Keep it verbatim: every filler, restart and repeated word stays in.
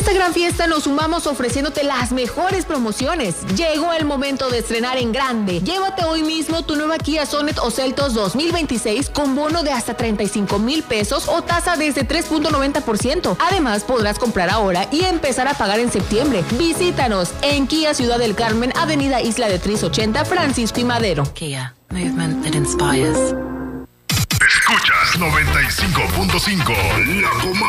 esta gran fiesta nos sumamos ofreciéndote las mejores promociones. Llegó el momento de estrenar en grande. Llévate hoy mismo tu nueva Kia Sonet o Seltos dos mil veintiséis con bono de hasta treinta y cinco mil pesos o tasa desde tres punto noventa por ciento. Además, podrás comprar ahora y empezar a pagar en septiembre. Visítanos en Kia Ciudad del Carmen, Avenida Isla de Tris ochenta, Francisco y Madero. Kia, movement that inspires. Escuchas noventa y cinco punto cinco, La Coma.